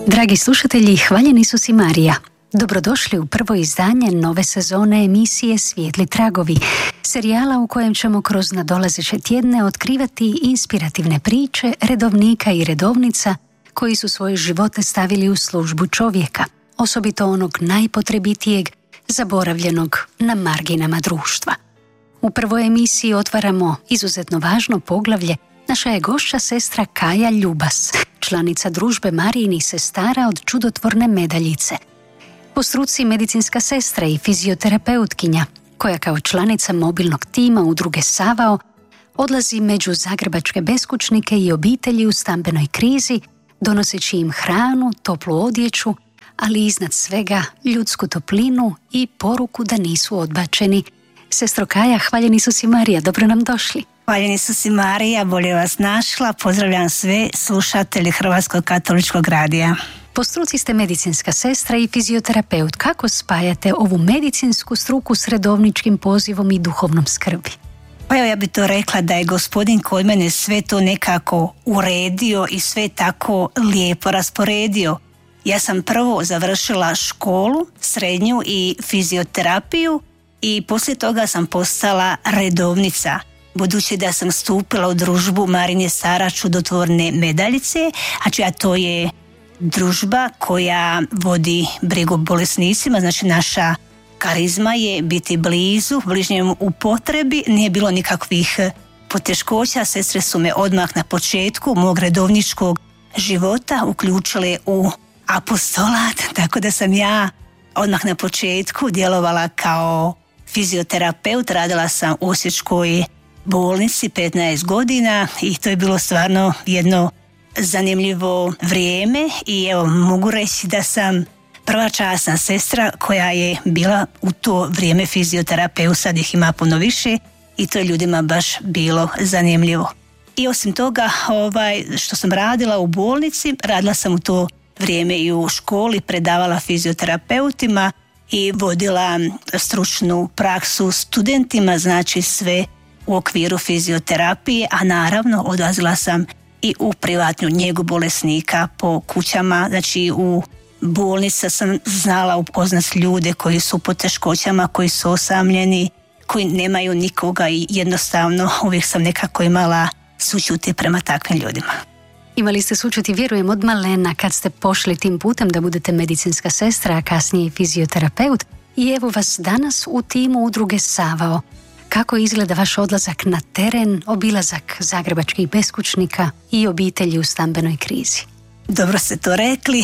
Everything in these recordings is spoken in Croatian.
Dragi slušatelji, hvaljeni su si Marija. Dobrodošli u prvo izdanje nove sezone emisije Svijetli tragovi, serijala u kojem ćemo kroz nadolazeće tjedne otkrivati inspirativne priče redovnika i redovnica koji su svoje živote stavili u službu čovjeka, osobito onog najpotrebitijeg, zaboravljenog na marginama društva. U prvoj emisiji otvaramo izuzetno važno poglavlje. Naša je gošća sestra Kaja Ljubas, članica družbe Marijinih sestara od čudotvorne medaljice. Po struci medicinska sestra i fizioterapeutkinja, koja kao članica mobilnog tima udruge Savao odlazi među zagrebačke beskućnike i obitelji u stambenoj krizi, donoseći im hranu, toplu odjeću, ali iznad svega ljudsku toplinu i poruku da nisu odbačeni. Sestro Kaja, hvaljeni su si Marija, dobro nam došli. Hvaljeni su si Marija, bolje vas našla. Pozdravljam sve slušatelje Hrvatskog katoličkog radija. Po struci ste medicinska sestra i fizioterapeut. Kako spajate ovu medicinsku struku s redovničkim pozivom i duhovnom skrbi? Pa evo, ja bih to rekla da je Gospodin kod mene sve to nekako uredio i sve tako lijepo rasporedio. Ja sam prvo završila školu, srednju i fizioterapiju i poslije toga sam postala redovnica. Budući da sam stupila u družbu Marijinih sestara čudotvorne medaljice, a to je družba koja vodi brigu o bolesnicima, znači naša karizma je biti blizu, bližnjem u potrebi, nije bilo nikakvih poteškoća. Sestre su me odmah na početku mog redovničkog života uključile u apostolat, tako da sam ja odmah na početku djelovala kao fizioterapeut, radila sam u Osječkoj bolnici 15 godina i to je bilo stvarno jedno zanimljivo vrijeme i evo mogu reći da sam prva časna sestra koja je bila u to vrijeme fizioterapeut, sad ih ima puno više i to je ljudima baš bilo zanimljivo. I osim toga, što sam radila u bolnici, radila sam u to vrijeme i u školi, predavala fizioterapeutima i vodila stručnu praksu studentima, znači sve u okviru fizioterapije, a naravno odlazila sam i u privatnu njegu bolesnika po kućama, znači u bolnica sam znala upoznat ljude koji su po teškoćama, koji su osamljeni, koji nemaju nikoga i jednostavno uvijek sam nekako imala sućuti prema takvim ljudima. Imali ste sućuti, vjerujem, od malena kad ste pošli tim putem da budete medicinska sestra, a kasnije i fizioterapeut, i evo vas danas u timu udruge Savao. Kako izgleda vaš odlazak na teren, obilazak zagrebačkih beskućnika i obitelji u stambenoj krizi? Dobro ste to rekli,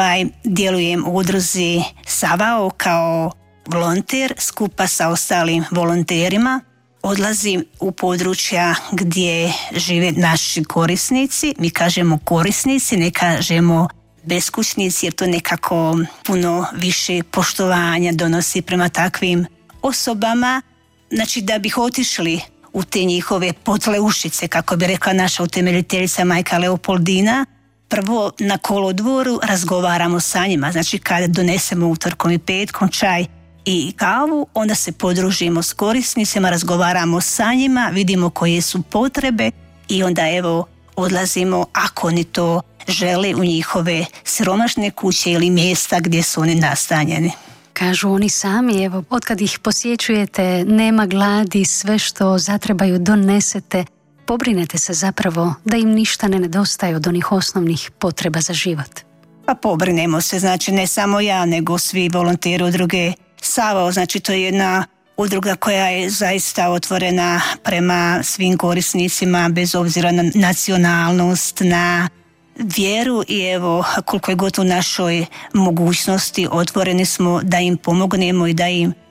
djelujem u udruzi Savao kao volonter skupa sa ostalim volonterima. Odlazim u područja gdje žive naši korisnici, mi kažemo korisnici, ne kažemo beskućnici jer to nekako puno više poštovanja donosi prema takvim osobama. Znači da bih otišli u te njihove potleušice, kako bi rekla naša utemeljiteljica majka Leopoldina, prvo na kolodvoru razgovaramo sa njima, znači kada donesemo utorkom i petkom čaj i kavu, onda se podružimo s korisnicima, razgovaramo sa njima, vidimo koje su potrebe i onda evo odlazimo ako oni to žele u njihove siromašne kuće ili mjesta gdje su oni nastanjeni. Kažu oni sami, evo, otkad ih posjećujete, nema gladi, sve što zatrebaju donesete, pobrinete se zapravo da im ništa ne nedostaje od onih osnovnih potreba za život. Pa pobrinemo se, znači ne samo ja, nego svi volonteri udruge Savao, znači to je jedna udruga koja je zaista otvorena prema svim korisnicima bez obzira na nacionalnost, na vjeru i evo koliko je god u našoj mogućnosti otvoreni smo da im pomognemo i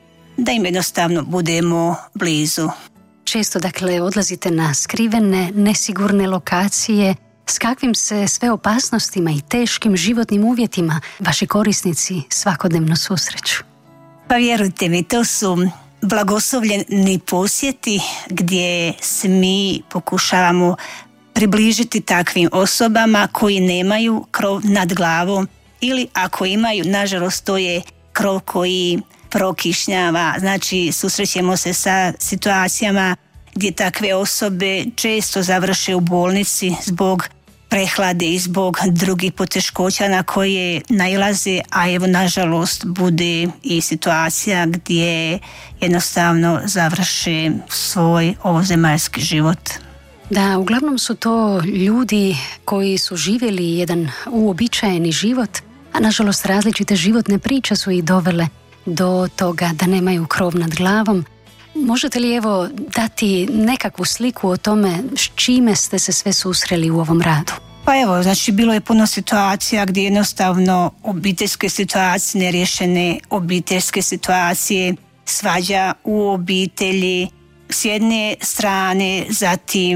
da im jednostavno budemo blizu. Često dakle odlazite na skrivene, nesigurne lokacije. S kakvim se sve opasnostima i teškim životnim uvjetima vaši korisnici svakodnevno susreću? Pa vjerujte mi, to su blagoslovljeni posjeti gdje se mi pokušavamo približiti takvim osobama koji nemaju krov nad glavom ili ako imaju, nažalost to je krov koji prokišnjava, znači susrećemo se sa situacijama gdje takve osobe često završe u bolnici zbog prehlade i zbog drugih poteškoća na koje nailaze, a evo nažalost bude i situacija gdje jednostavno završe svoj ovozemaljski život. Da, uglavnom su to ljudi koji su živjeli jedan uobičajeni život, a nažalost različite životne priče su ih dovele do toga da nemaju krov nad glavom. Možete li evo dati nekakvu sliku o tome s čime ste se sve susreli u ovom radu? Pa evo, znači bilo je puno situacija gdje jednostavno obiteljske situacije, nerješene obiteljske situacije, svađa u obitelji s jedne strane, zatim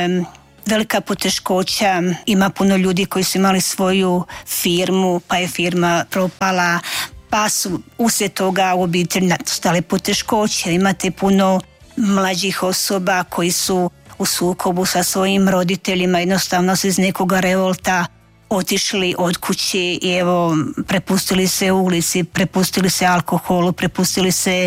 velika poteškoća, ima puno ljudi koji su imali svoju firmu, pa je firma propala, pa su uslijed toga u obitelji nastale poteškoće. Imate puno mlađih osoba koji su u sukobu sa svojim roditeljima, jednostavno se iz nekoga revolta otišli od kuće i evo prepustili se ulici, prepustili se alkoholu, prepustili se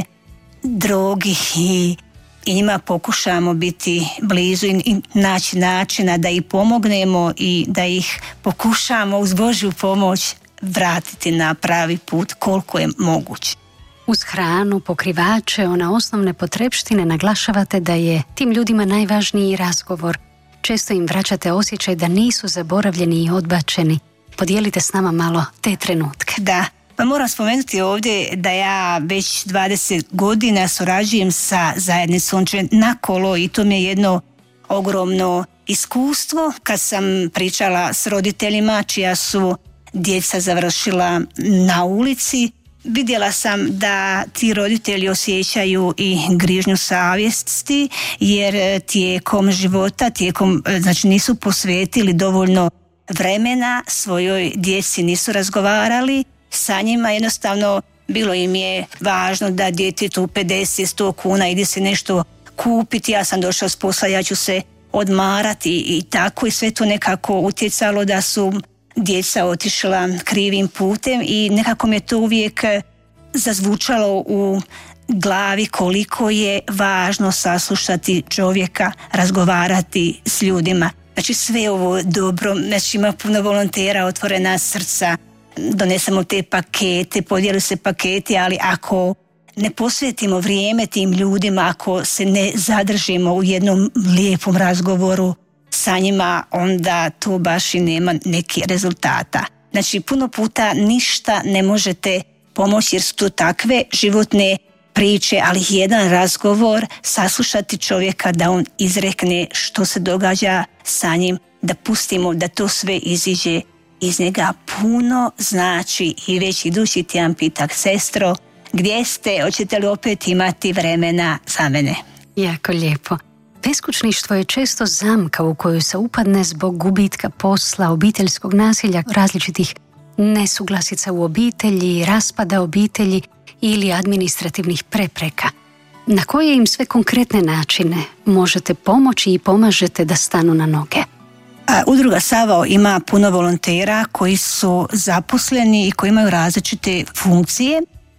drogi i njima pokušamo biti blizu i naći načina da ih pomognemo i da ih pokušamo uz Božju pomoć vratiti na pravi put koliko je moguće. Uz hranu, pokrivače, one osnovne potrepštine naglašavate da je tim ljudima najvažniji razgovor. Često im vraćate osjećaj da nisu zaboravljeni i odbačeni. Podijelite s nama malo te trenutke. Da, pa moram spomenuti ovdje da ja već 20 godina surađujem sa zajednicom Na kolo i to mi je jedno ogromno iskustvo kad sam pričala s roditeljima čija su djeca završila na ulici. Vidjela sam da ti roditelji osjećaju i grižnju savjesti jer tijekom života, znači nisu posvetili dovoljno vremena svojoj djeci, nisu razgovarali sa njima, jednostavno bilo im je važno da djetetu 50-100 kuna ide se nešto kupiti, ja sam došla s posla, ja ću se odmarati i tako, i sve to nekako utjecalo da su djeca otišla krivim putem i nekako mi je to uvijek zazvučalo u glavi koliko je važno saslušati čovjeka, razgovarati s ljudima. Znači sve ovo dobro, znači ima puno volontera, otvorena srca, donesemo te pakete, podijeli se paketi, ali ako ne posvetimo vrijeme tim ljudima, ako se ne zadržimo u jednom lijepom razgovoru sa njima, onda to baš i nema neki rezultata. Znači puno puta ništa ne možete pomoći jer su to takve životne priče, ali jedan razgovor, saslušati čovjeka da on izrekne što se događa sa njim, da pustimo da to sve iziđe iz njega, puno znači. I već idući tjedan pitak: sestro, gdje ste, hoćete li opet imati vremena za mene? Jako lijepo. Beskućništvo je često zamka u koju se upadne zbog gubitka posla, obiteljskog nasilja, različitih nesuglasica u obitelji, raspada obitelji ili administrativnih prepreka. Na koje im sve konkretne načine možete pomoći i pomažete da stanu na noge? Udruga Savao ima puno volontera koji su zaposleni i koji imaju različite funkcije.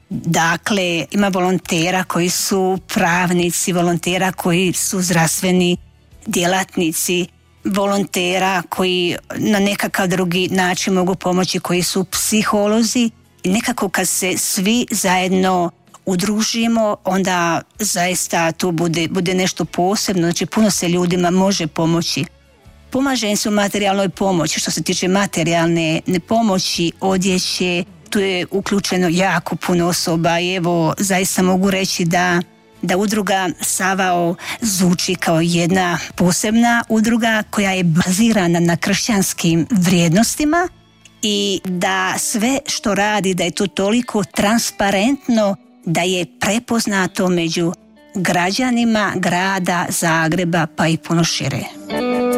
Dakle, ima volontera koji su pravnici, volontera koji su zdravstveni djelatnici, volontera koji na nekakav drugi način mogu pomoći, koji su psiholozi. I nekako kad se svi zajedno udružimo, onda zaista to bude nešto posebno. Znači puno se ljudima može pomoći. Pomaže im se u materijalnoj pomoći. Što se tiče materijalne pomoći, odjeće, tu je uključeno jako puno osoba i evo zaista mogu reći da udruga Savao zvuči kao jedna posebna udruga koja je bazirana na kršćanskim vrijednostima i da sve što radi, da je to toliko transparentno da je prepoznato među građanima grada Zagreba pa i puno šire.